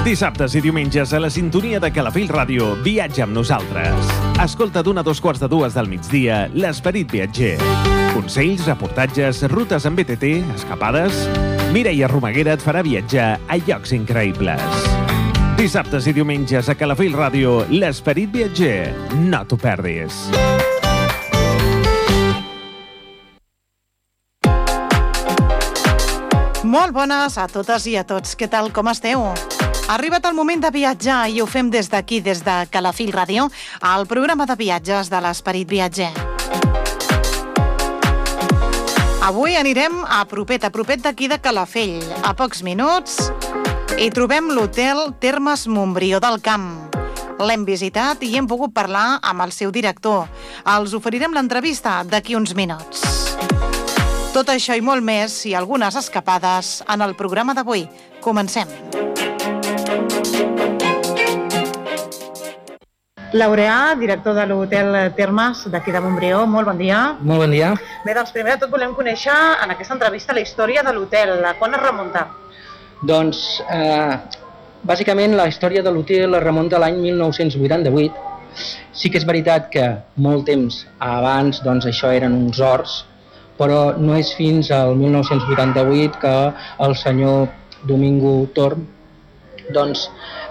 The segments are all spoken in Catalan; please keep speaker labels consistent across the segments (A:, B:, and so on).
A: Dissabtes i diumenges a la sintonia de Calafell Ràdio, viatja amb nosaltres. Escolta d'1 a 2:45 del migdia l'Esperit Viatger. Consells, reportatges, rutes amb BTT, escapades... Mireia Romaguera et farà viatjar a llocs increïbles. Dissabtes i diumenges a Calafell Ràdio, l'Esperit Viatger. No t'ho perdis.
B: Molt bones a totes i a tots. Què tal, com esteu? Ha arribat el moment de viatjar i ho fem des d'aquí, des de Calafell Ràdio, al programa de viatges de l'Esperit Viatger. Avui anirem a propet d'aquí de Calafell. A pocs minuts hi trobem l'hotel Termes Montbrió del Camp. L'hem visitat i hem pogut parlar amb el seu director. Els oferirem l'entrevista d'aquí uns minuts. Tot això i molt més i algunes escapades en el programa d'avui. Comencem. Laureà, director de l'hotel Termes d'aquí de Montbrió, molt bon dia.
C: Molt bon dia.
B: Bé, doncs primer de tot volem conèixer en aquesta entrevista la història de l'hotel. Quan es remunta?
C: Doncs, bàsicament la història de l'hotel es remunta a l'any 1988. Sí que és veritat que molt temps abans doncs, això eren uns horts, però no és fins al 1988 que el senyor Domingo Torm doncs,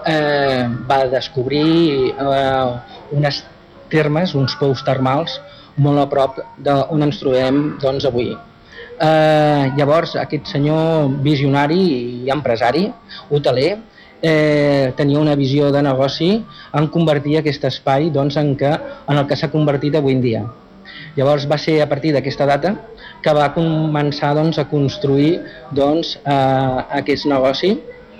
C: va descobrir unes termes, uns pous termals, molt a prop d'on ens trobem doncs, avui. Llavors, aquest senyor visionari i empresari, hoteler, tenia una visió de negoci en convertir aquest espai doncs, en el que s'ha convertit avui en dia. Llavors va ser a partir d'aquesta data que va començar doncs, a construir doncs, aquest negoci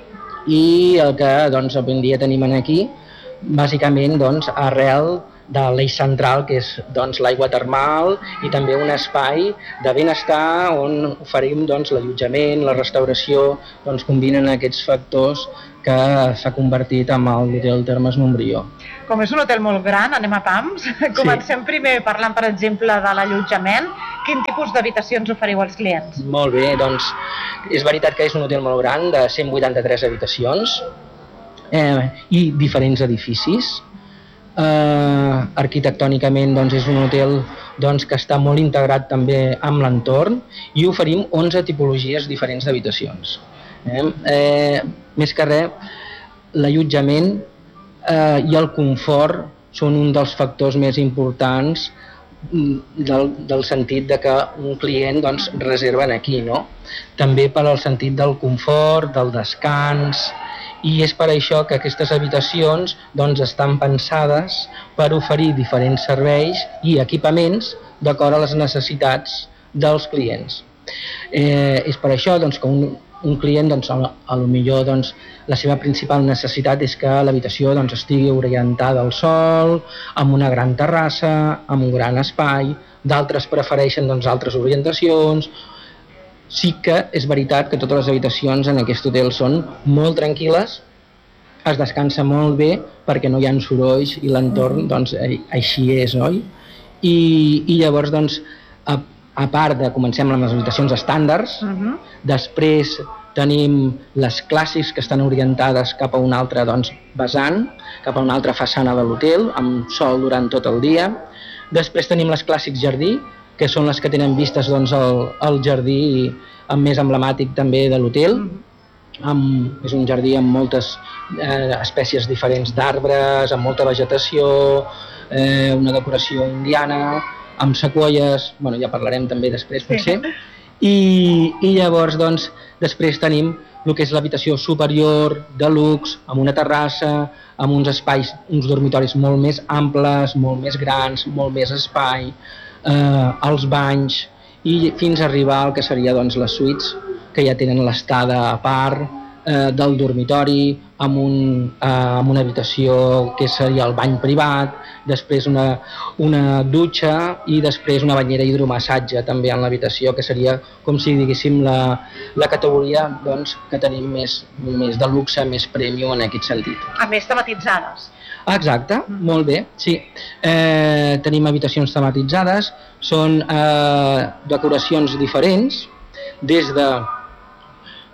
C: i el que doncs, avui en dia tenim aquí, bàsicament doncs, arrel de l'eix central, que és doncs, l'aigua termal i també un espai de benestar on oferim doncs, l'allotjament, la restauració, doncs, combinen aquests factors que s'ha convertit en l'hotel Termes Montbrió.
B: Com és un hotel molt gran, anem a pams. Comencem primer parlant, per exemple, de l'allotjament. Quin tipus d'habitacions oferiu als clients?
C: Molt bé, doncs és veritat que és un hotel molt gran, de 183 habitacions i diferents edificis. Arquitectònicament doncs, és un hotel doncs, que està molt integrat també amb l'entorn i oferim 11 tipologies diferents d'habitacions. Més que res, l'allotjament i el confort són un dels factors més importants del sentit de que un client doncs, reserva aquí, no? També per al sentit del confort, del descans, i és per això que aquestes habitacions doncs, estan pensades per oferir diferents serveis i equipaments d'acord a les necessitats dels clients. És per això doncs, que un client, doncs, potser doncs, la seva principal necessitat és que l'habitació doncs, estigui orientada al sol, amb una gran terrassa, amb un gran espai, d'altres prefereixen doncs, altres orientacions. Sí que és veritat que totes les habitacions en aquest hotel són molt tranquil·les, es descansa molt bé perquè no hi ha sorolls i l'entorn doncs, així és, oi? I llavors, doncs, a part de comencem amb les habitacions estàndards, després tenim les clàssics que estan orientades cap a un altre doncs, vessant, cap a una altra façana de l'hotel, amb sol durant tot el dia. Després tenim les clàssics jardí, que són les que tenen vistes doncs, al jardí més emblemàtic també de l'hotel. És un jardí amb moltes espècies diferents d'arbres, amb molta vegetació, una decoració indiana, amb sequoies, bueno, ja parlarem també després potser, i llavors doncs, després tenim el que és l'habitació superior de luxe, amb una terrassa, amb uns espais, uns dormitoris molt més amples, molt més grans, molt més espai, els banys i fins a arribar al que seria doncs, les suites, que ja tenen l'estada a part del dormitori, amb una habitació que seria el bany privat, després una dutxa i després una banyera hidromassatge també en l'habitació, que seria com si diguéssim la categoria doncs, que tenim més de luxe, més premium en aquest sentit.
B: A més tematitzades.
C: Exacte, molt bé, sí. Tenim habitacions tematitzades, són decoracions diferents, des de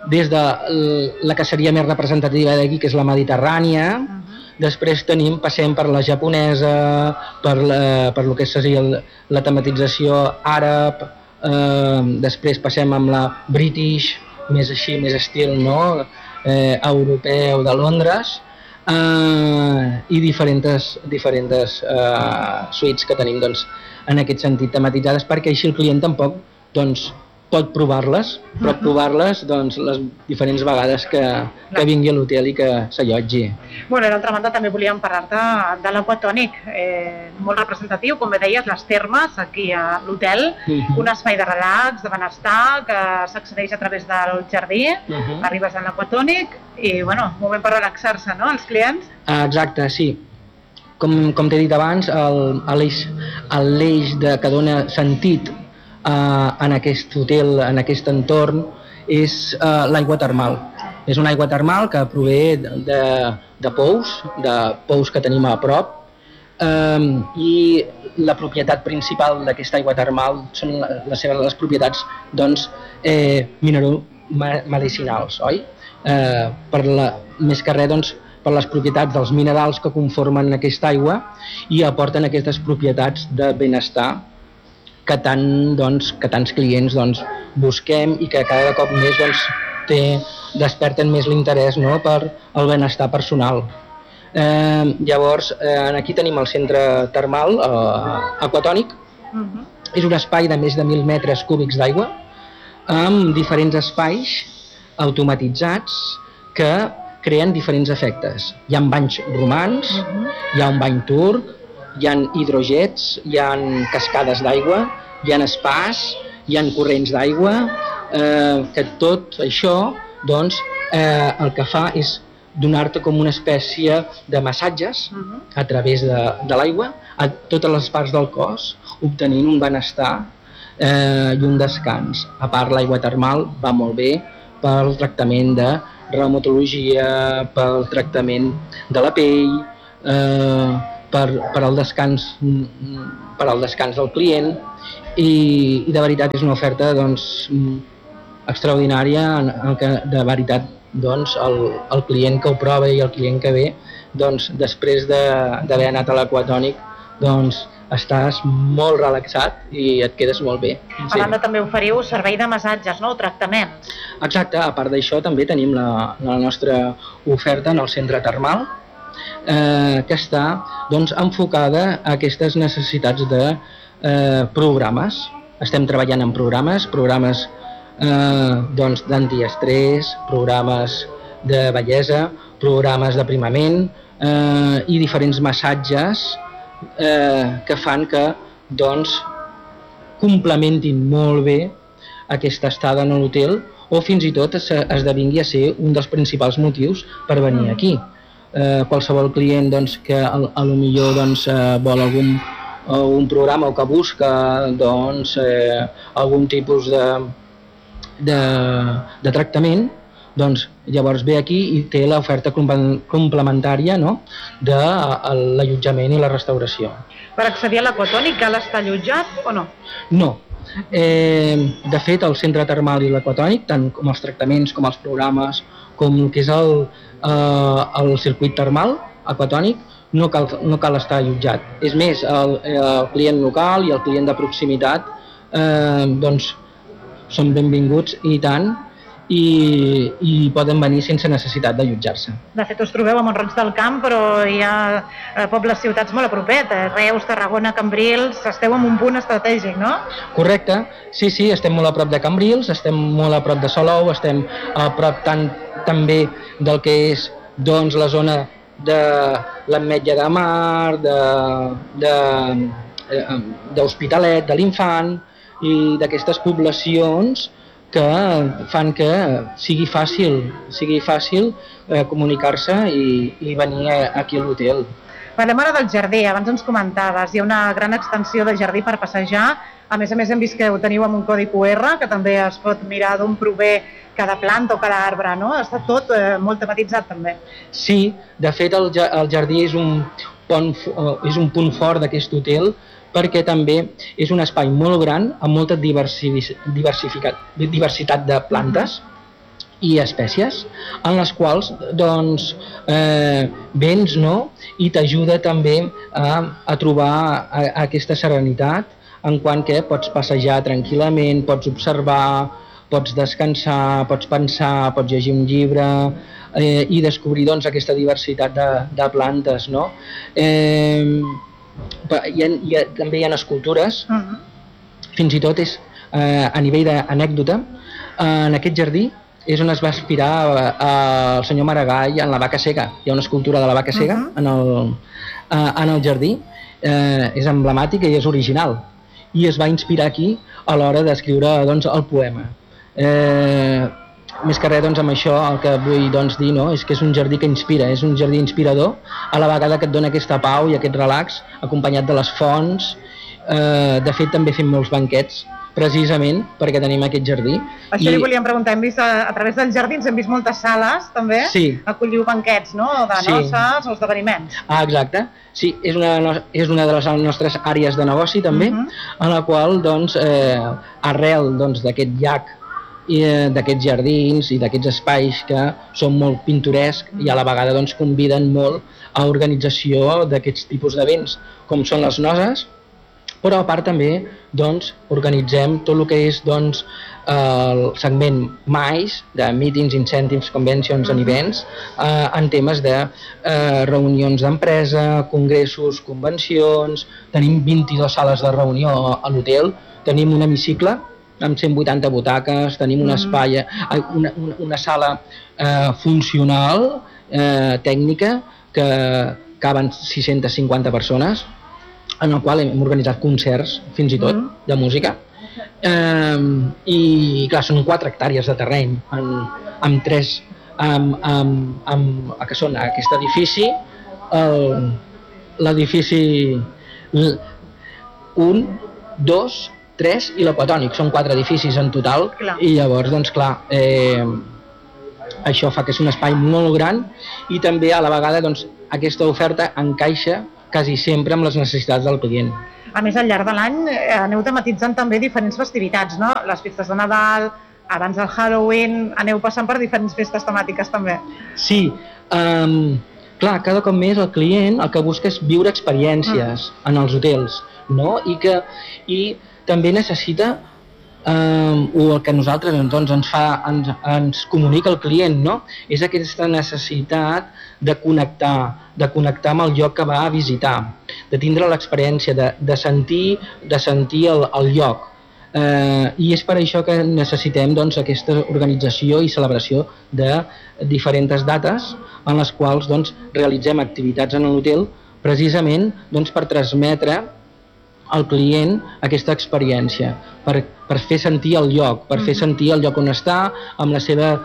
C: des de la que seria més representativa d'aquí, que és la mediterrània, després passem per la japonesa, per lo que seria la tematització àrab, després passem amb la British, més així, més estil, no? Europeu de Londres, i diferents suites que tenim, doncs, en aquest sentit tematitzades, perquè així el client tampoc, doncs, pot provar-les, però provar-les doncs, les diferents vegades que vingui a l'hotel i que s'allotgi.
B: Bueno, d'altra banda també volíem parlar-te de l'Aquatònic, molt representatiu, com bé deies, les termes aquí a l'hotel, un espai de relax, de benestar, que s'accedeix a través del jardí, arribes a l'Aquatònic i, bueno, moment per relaxar-se, no?, els clients?
C: Exacte, sí. Com t'he dit abans, l'eix que dona sentit en aquest hotel, en aquest entorn, és l'aigua termal. És una aigua termal que prové de pous que tenim a prop, i la propietat principal d'aquesta aigua termal són les propietats, doncs, medicinals, oi? Més que res, doncs, per les propietats dels minerals que conformen aquesta aigua i aporten aquestes propietats de benestar que tants clients busquem i que cada cop més desperten més l'interès, no?, per el benestar personal. Llavors, aquí tenim el centre termal Aquatònic. És un espai de més de 1.000 metres cúbics d'aigua, amb diferents espais automatitzats que creen diferents efectes. Hi ha banys romans, hi ha un bany turc, hi ha hidrojets, hi ha cascades d'aigua, hi ha spas, hi ha corrents d'aigua, que tot això, doncs, el que fa és donar-te com una espècie de massatges a través de l'aigua a totes les parts del cos, obtenint un benestar i un descans. A part, l'aigua termal va molt bé pel tractament de reumatologia, pel tractament de la pell, per al descans del client, i de veritat és una oferta extraordinària en què de veritat el client que ho prova i el client que ve, després d'haver anat a l'Aquatònic, estàs molt relaxat i et quedes molt bé.
B: A banda també oferiu servei de massatges, no?, o tractaments.
C: Exacte, a part d'això també tenim la nostra oferta en el centre termal, que està enfocada a aquestes necessitats de programes. Estem treballant en programes d'antiestrès, programes de bellesa, programes d'aprimament i diferents massatges que fan que complementin molt bé aquesta estada en l'hotel, o fins i tot esdevingui a ser un dels principals motius per venir aquí. Qualsevol client que potser vol algun programa o que busca algun tipus de tractament, llavors ve aquí i té l'oferta complementària, no?, de l'allotjament i la restauració.
B: Per accedir a l'Aquatònic cal estar allotjat o no?
C: No. De fet, el centre termal i l'Aquatònic, tant com els tractaments, com els programes, com el que és el circuit termal aquatònic, no cal estar allotjat. És més, el client local i el client de proximitat són benvinguts i tant, i poden venir sense necessitat d'allotjar-se.
B: De fet, us trobeu a Mont-roig del Camp, però hi ha pobles, ciutats molt a propet, Reus, Tarragona, Cambrils, esteu en un punt estratègic, no?
C: Correcte, sí, estem molt a prop de Cambrils, estem molt a prop de Salou, estem a prop també del que és la zona de l'Ametlla de Mar, d'Hospitalet, de l'Infant i d'aquestes poblacions que fan que sigui fàcil comunicar-se i venir aquí a l'hotel.
B: Parlem ara del jardí, abans ens comentaves, hi ha una gran extensió de jardí per passejar, a més hem vist que ho teniu amb un codi QR, que també es pot mirar d'on prové cada planta o cada arbre, no? Està tot molt tematitzat també. Sí,
C: de fet el jardí és un punt fort d'aquest hotel, perquè també és un espai molt gran amb molta diversitat de plantes i espècies, en les quals doncs, vens, no? I t'ajuda també a trobar aquesta serenitat, en quant que pots passejar tranquil·lament, pots observar, pots descansar, pots pensar, pots llegir un llibre i descobrir doncs, aquesta diversitat de plantes, no? També hi ha escultures, fins i tot és a nivell d'anècdota, en aquest jardí és on es va inspirar el senyor Maragall en la vaca cega. Hi ha una escultura de la vaca cega en el jardí, és emblemàtica i és original, i es va inspirar aquí a l'hora d'escriure doncs, el poema. Més que res, doncs, amb això el que vull doncs, dir, no? És que és un jardí que inspira, és un jardí inspirador, a la vegada que et dona aquesta pau i aquest relax, acompanyat de les fonts. De fet, també fem molts banquets, precisament perquè tenim aquest jardí.
B: Això li volíem preguntar, hem vist a través dels jardins, hem vist moltes sales, també, acolliu banquets, no?, de noces o esdeveniments.
C: Exacte, sí, és una de les nostres àrees de negoci, també, en la qual, doncs, arrel d'aquest llac i d'aquests jardins i d'aquests espais que són molt pintorescs i a la vegada doncs, conviden molt a organització d'aquests tipus d'events, com són les noces, però a part també doncs, organitzem tot el que és doncs, el segment MICE, de Meetings, Incentives, Conventions and Events, en temes de reunions d'empresa, congressos, convencions. Tenim 22 sales de reunió a l'hotel, tenim un hemicicle amb 180 butaques, tenim un espai, una sala funcional, tècnica, que caben 650 persones, en el qual hem organitzat concerts, fins i tot, de música. I, clar, són 4 hectàrees de terreny, amb 3, que són aquest edifici, l'edifici 1, 2, 3 i l'Aquatònic. Són 4 edificis en total, i llavors, doncs, clar, això fa que és un espai molt gran i també, a la vegada, doncs, aquesta oferta encaixa quasi sempre amb les necessitats del client.
B: A més, al llarg de l'any aneu tematitzant també diferents festivitats, no? Les festes de Nadal, abans del Halloween, aneu passant per diferents festes temàtiques també.
C: Sí, clar, cada cop més el client el que busca és viure experiències en els hotels, no? I també necessita o el que nosaltres doncs, ens comunica el client, no? És aquesta necessitat de connectar amb el lloc que va a visitar, de tindre l'experiència, de sentir el lloc. I és per això que necessitem doncs, aquesta organització i celebració de diferents dates en les quals doncs, realitzem activitats en l'hotel precisament doncs, per transmetre al client aquesta experiència, per fer sentir el lloc, per fer sentir el lloc on està, amb la seva,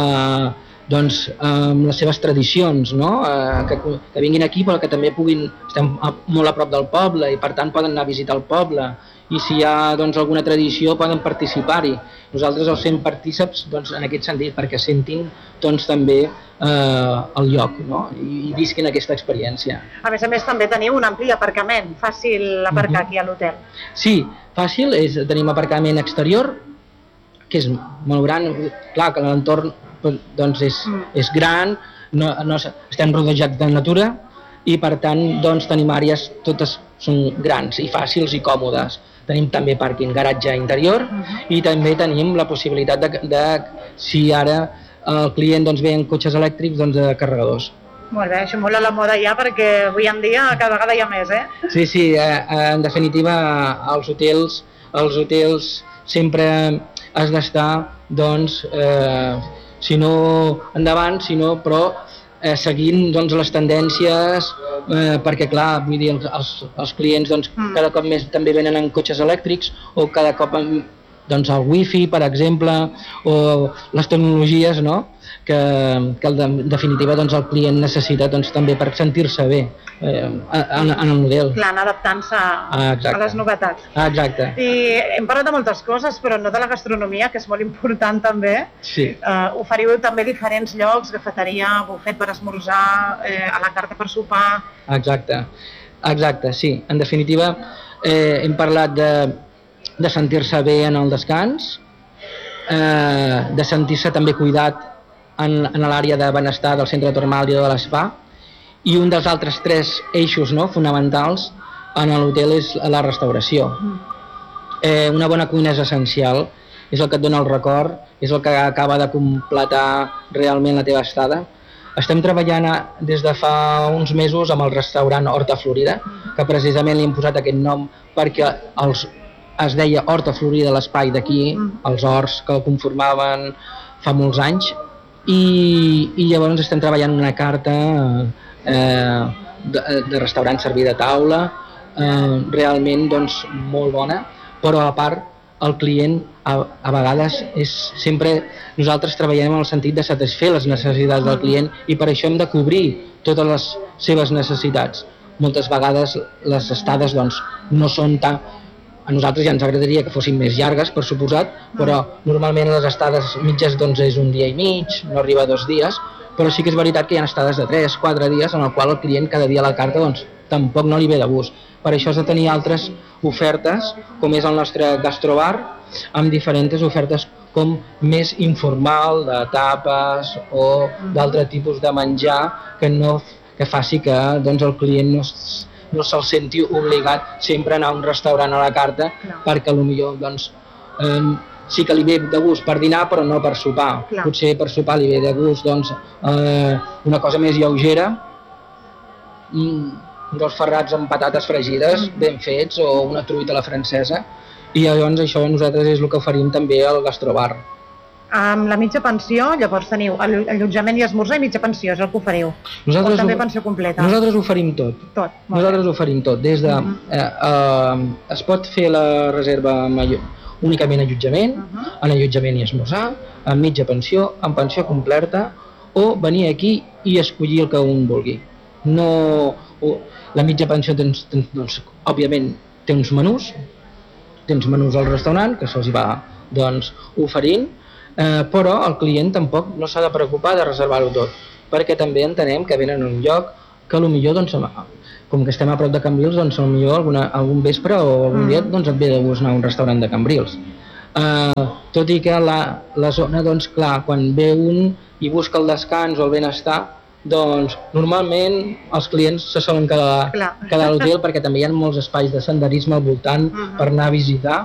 C: amb les seves tradicions, no? Que vinguin aquí però que també estem molt a prop del poble i per tant poden anar a visitar el poble, i si hi ha doncs, alguna tradició poden participar-hi. Nosaltres els fem partíceps doncs, en aquest sentit, perquè sentin doncs, també el lloc, no? I visquin aquesta experiència.
B: A més, també teniu un ampli aparcament, fàcil aparcar aquí a l'hotel.
C: Sí, fàcil, tenim aparcament exterior, que és molt gran, clar que l'entorn doncs, és gran, estem rodejats de natura i per tant doncs, tenim àrees, totes són grans i fàcils i còmodes. Tenim també pàrquing, garatge interior i també tenim la possibilitat de si ara el client doncs, ve en cotxes elèctrics, doncs, de carregadors.
B: Molt bé, això molt a la moda ja, perquè avui en dia cada vegada hi ha més,
C: Sí, en definitiva, als hotels sempre has d'estar, doncs, si no endavant, però seguint doncs, les tendències, perquè clar, vull dir, els clients doncs, cada cop més també venen en cotxes elèctrics o cada cop doncs, el wifi, per exemple, o les tecnologies, no? que en definitiva doncs, el client necessita doncs, també per sentir-se bé en el model.
B: Clar, anar adaptant-se a les novetats.
C: Exacte.
B: I hem parlat de moltes coses, però no de la gastronomia, que és molt important també.
C: Sí.
B: Oferiu també diferents llocs, cafeteria, bufet per esmorzar, a la carta per sopar.
C: Exacte, sí. En definitiva, hem parlat de sentir-se bé en el descans, de sentir-se també cuidat en l'àrea de benestar del centre termal i de l'espa, i un dels altres 3 eixos, no, fonamentals en l'hotel és la restauració. Una bona cuina és essencial, és el que et dona el record, és el que acaba de completar realment la teva estada. Estem treballant des de fa uns mesos amb el restaurant Horta Florida, que precisament li hem posat aquest nom perquè es deia Horta Florida l'espai d'aquí, els horts que el conformaven fa molts anys, i llavors estem treballant una carta de restaurant servir de taula, realment doncs, molt bona, però a part el client a vegades és sempre... Nosaltres treballem en el sentit de satisfer les necessitats del client i per això hem de cobrir totes les seves necessitats. Moltes vegades les estades doncs, no són tan... A nosaltres ja ens agradaria que fossin més llargues, per suposat, però normalment les estades mitges doncs, és un dia i mig, no arriba a 2 dies, però sí que és veritat que hi ha estades de 3-4 dies en el qual el client cada dia a la carta doncs, tampoc no li ve de gust. Per això has de tenir altres ofertes, com és el nostre gastrobar, amb diferents ofertes com més informal, de tapes o d'altre tipus de menjar que faci que doncs, el client no se'l senti obligat sempre a anar a un restaurant a la carta, perquè potser doncs, sí que li ve de gust per dinar però no per sopar. Potser per sopar li ve de gust doncs, una cosa més lleugera, uns ferrats amb patates fregides ben fets o una truita a la francesa, i llavors això nosaltres és el que oferim també al gastrobar.
B: Amb la mitja pensió, llavors teniu allotjament i esmorzar i mitja pensió, és el que oferiu. O també pensió completa?
C: Nosaltres oferim tot. Nosaltres oferim tot. Des de, es pot fer la reserva únicament allotjament, en allotjament i esmorzar, amb mitja pensió, amb pensió completa, o venir aquí i escollir el que un vulgui. La mitja pensió, doncs, òbviament, té uns menús al restaurant, que se'ls va doncs, oferint, però el client tampoc no s'ha de preocupar de reservar-ho tot, perquè també entenem que venen a un lloc que potser, doncs, com que estem a prop de Cambrils, doncs potser algun vespre o algun dia doncs, et ve de gust anar a un restaurant de Cambrils. Tot i que la zona, doncs clar, quan ve un i busca el descans o el benestar, doncs normalment els clients se solen quedar a l'hotel perquè també hi ha molts espais de senderisme al voltant per anar a visitar,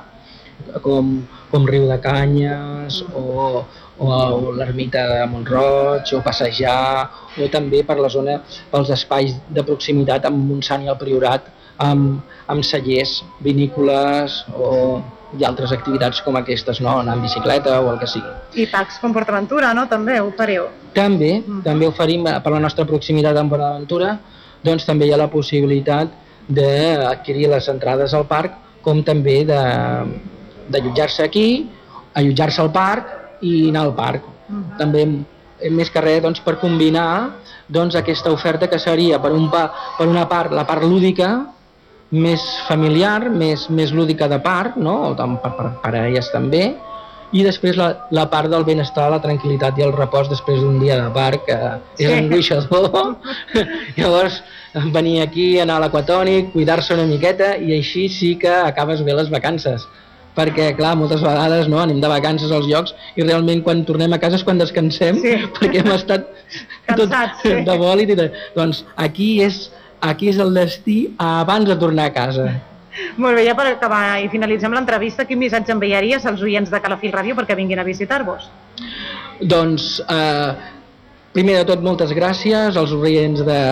C: com Riu de Canyes o l'ermita de Mont-roig, o passejar, o també per la zona, pels espais de proximitat amb Montsant i el Priorat, amb cellers, vinícoles i altres activitats com aquestes, no? Anar en bicicleta o el que sigui.
B: I parcs com PortAventura, no? També oferiu?
C: També oferim, per la nostra proximitat amb PortAventura, doncs també hi ha la possibilitat d'adquirir les entrades al parc, com també d'allotjar-se aquí, allotjar-se al parc i anar al parc. També, més que res, doncs, per combinar doncs, aquesta oferta que seria, per una part, la part lúdica, més familiar, més lúdica de part, no? per parelles també, i després la part del benestar, la tranquil·litat i el repòs després d'un dia de parc, que és angoixador. Llavors, venir aquí, anar a l'Aquatònic, cuidar-se una miqueta, i així sí que acabes bé les vacances. Perquè, clar, moltes vegades no, anem de vacances als llocs i realment quan tornem a casa és quan descansem, perquè hem estat
B: cansats,
C: de bòlit. Doncs aquí és el destí abans de tornar a casa.
B: Molt bé, ja per acabar i finalitzem l'entrevista, quin missatge enviaries als oients de Calafell Ràdio perquè vinguin a visitar-vos?
C: Doncs, primer de tot, moltes gràcies als oients de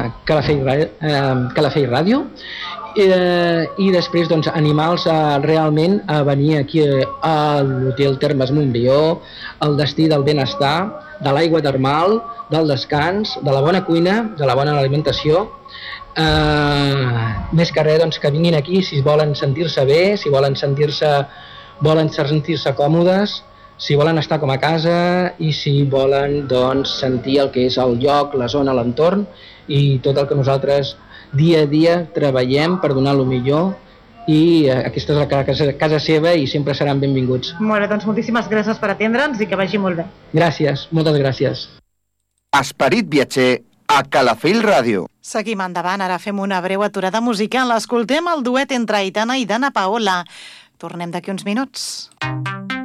C: Calafell Ràdio, i després doncs, animar-los realment a venir aquí a l'Hotel Termes Montbrió, el destí del benestar, de l'aigua termal, del descans, de la bona cuina, de la bona alimentació. Més que res, doncs, que vinguin aquí si volen sentir-se bé, si volen sentir-se còmodes, si volen estar com a casa i si volen doncs, sentir el que és el lloc, la zona, l'entorn i tot el que nosaltres dia a dia treballem per donar el millor, i aquesta és la casa seva i sempre seran benvinguts.
B: Molt bé, doncs moltíssimes gràcies per atendre'ns i que vagi molt bé.
C: Gràcies, moltes gràcies.
D: Esperit viatger a Calafell Ràdio.
B: Seguim endavant, ara fem una breu aturada musical. Escoltem el duet entre Aitana i Dana Paola. Tornem d'aquí uns minuts.